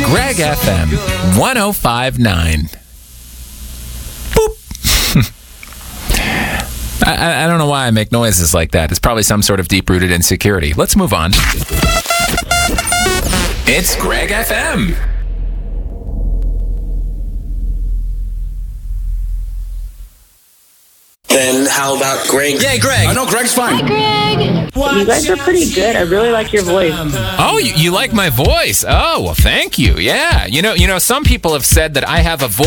Greg FM 105.9. Boop. I don't know why I make noises like that. It's probably some sort of deep-rooted insecurity. Let's move on. It's Greg FM. Then how about Greg? Yeah, Greg. I know Greg's fine. Hi, Greg. You guys are pretty good. I really like your voice. Oh, you like my voice? Oh, well, thank you. Yeah. You know, some people have said that I have a voice